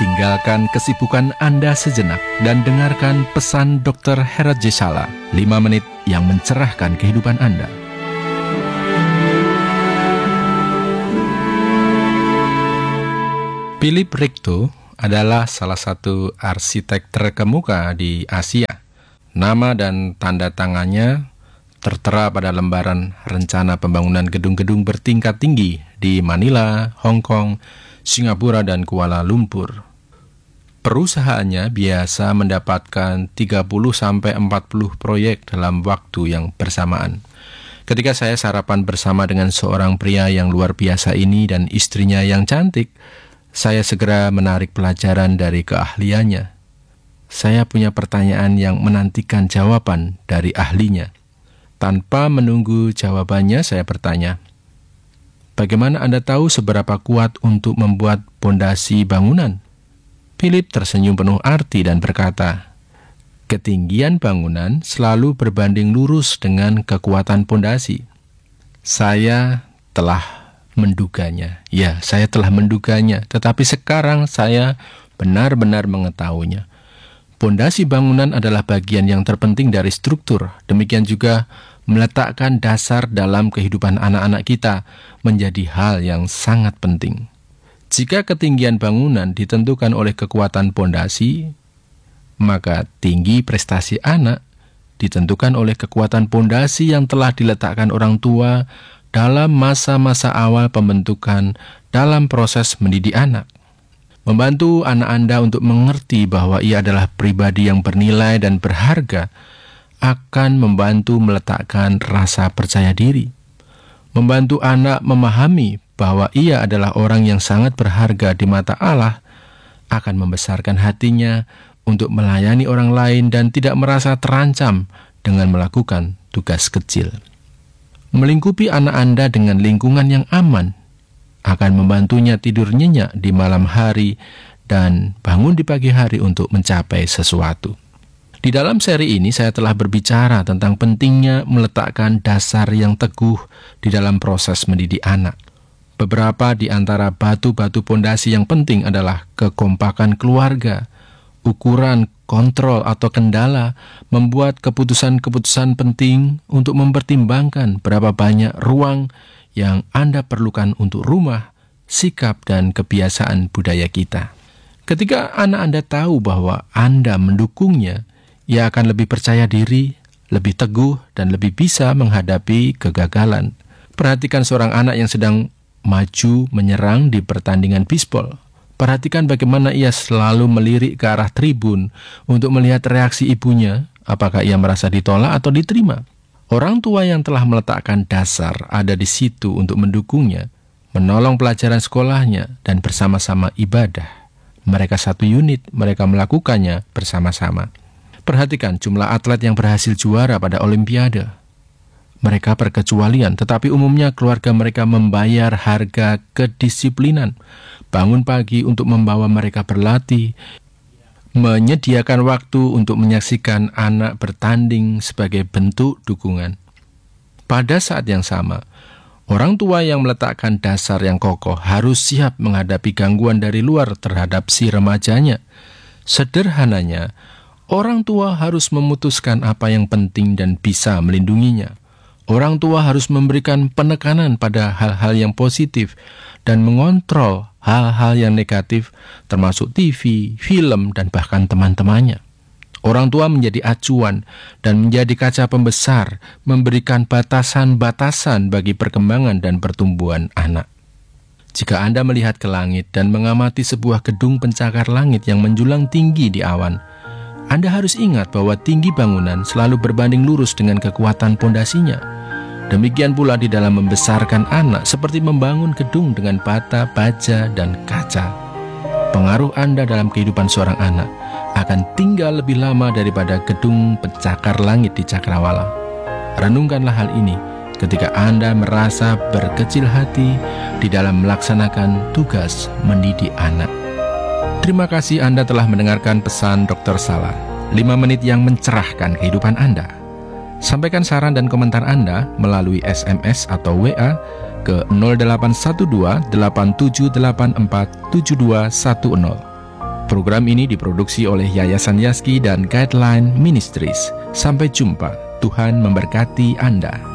Tinggalkan kesibukan Anda sejenak dan dengarkan pesan Dr. Herat J. Sala, 5 menit yang mencerahkan kehidupan Anda. Philip Richtow adalah salah satu arsitek terkemuka di Asia. Nama dan tanda tangannya tertera pada lembaran rencana pembangunan gedung-gedung bertingkat tinggi di Manila, Hong Kong, Singapura, dan Kuala Lumpur. Perusahaannya biasa mendapatkan 30-40 proyek dalam waktu yang bersamaan. Ketika saya sarapan bersama dengan seorang pria yang luar biasa ini dan istrinya yang cantik, saya segera menarik pelajaran dari keahliannya. Saya punya pertanyaan yang menantikan jawaban dari ahlinya. Tanpa menunggu jawabannya, saya bertanya, "Bagaimana Anda tahu seberapa kuat untuk membuat pondasi bangunan?" Philip tersenyum penuh arti dan berkata, "Ketinggian bangunan selalu berbanding lurus dengan kekuatan pondasi." Saya telah menduganya. Ya, saya telah menduganya, tetapi sekarang saya benar-benar mengetahuinya. Pondasi bangunan adalah bagian yang terpenting dari struktur. Demikian juga meletakkan dasar dalam kehidupan anak-anak kita menjadi hal yang sangat penting. Jika ketinggian bangunan ditentukan oleh kekuatan pondasi, maka tinggi prestasi anak ditentukan oleh kekuatan pondasi yang telah diletakkan orang tua dalam masa-masa awal pembentukan dalam proses mendidik anak. Membantu anak Anda untuk mengerti bahwa ia adalah pribadi yang bernilai dan berharga akan membantu meletakkan rasa percaya diri. Membantu anak memahami bahwa ia adalah orang yang sangat berharga di mata Allah akan membesarkan hatinya untuk melayani orang lain dan tidak merasa terancam dengan melakukan tugas kecil. Melingkupi anak Anda dengan lingkungan yang aman akan membantunya tidur nyenyak di malam hari dan bangun di pagi hari untuk mencapai sesuatu. Di dalam seri ini saya telah berbicara tentang pentingnya meletakkan dasar yang teguh di dalam proses mendidik anak. Beberapa di antara batu-batu pondasi yang penting adalah kekompakan keluarga, ukuran, kontrol atau kendala, membuat keputusan-keputusan penting untuk mempertimbangkan berapa banyak ruang yang Anda perlukan untuk rumah, sikap, dan kebiasaan budaya kita. Ketika anak Anda tahu bahwa Anda mendukungnya, ia akan lebih percaya diri, lebih teguh, dan lebih bisa menghadapi kegagalan. Perhatikan seorang anak yang sedang maju menyerang di pertandingan bisbol. Perhatikan bagaimana ia selalu melirik ke arah tribun untuk melihat reaksi ibunya, apakah ia merasa ditolak atau diterima. Orang tua yang telah meletakkan dasar ada di situ untuk mendukungnya, menolong pelajaran sekolahnya, dan bersama-sama ibadah. Mereka satu unit, mereka melakukannya bersama-sama. Perhatikan jumlah atlet yang berhasil juara pada Olimpiade. Mereka berkecualian, tetapi umumnya keluarga mereka membayar harga kedisiplinan, bangun pagi untuk membawa mereka berlatih, menyediakan waktu untuk menyaksikan anak bertanding sebagai bentuk dukungan. Pada saat yang sama, orang tua yang meletakkan dasar yang kokoh harus siap menghadapi gangguan dari luar terhadap si remajanya. Sederhananya, orang tua harus memutuskan apa yang penting dan bisa melindunginya. Orang tua harus memberikan penekanan pada hal-hal yang positif dan mengontrol hal-hal yang negatif, termasuk TV, film, dan bahkan teman-temannya. Orang tua menjadi acuan dan menjadi kaca pembesar, memberikan batasan-batasan bagi perkembangan dan pertumbuhan anak. Jika Anda melihat ke langit dan mengamati sebuah gedung pencakar langit yang menjulang tinggi di awan, Anda harus ingat bahwa tinggi bangunan selalu berbanding lurus dengan kekuatan pondasinya. Demikian pula di dalam membesarkan anak, seperti membangun gedung dengan bata, baja, dan kaca. Pengaruh Anda dalam kehidupan seorang anak akan tinggal lebih lama daripada gedung pencakar langit di cakrawala. Renungkanlah hal ini ketika Anda merasa berkecil hati di dalam melaksanakan tugas mendidik anak. Terima kasih Anda telah mendengarkan pesan Dr. Sala, 5 menit yang mencerahkan kehidupan Anda. Sampaikan saran dan komentar Anda melalui SMS atau WA ke 0812 8784 7210. Program ini diproduksi oleh Yayasan Yaski dan Guideline Ministries. Sampai jumpa. Tuhan memberkati Anda.